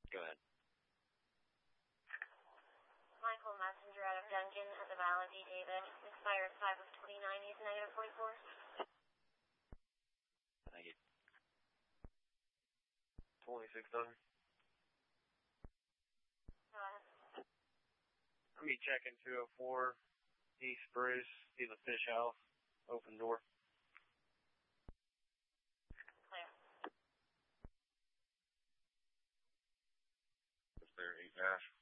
Go ahead. Michael Messenger out of Duncan at the Valley D. David. Expires 5 of 29. He's negative 44. Thank you. 26 Duncan. Go ahead. Let me check in 204 East Bruce. See the fish house. Open door. Clear. Is there 8 dash?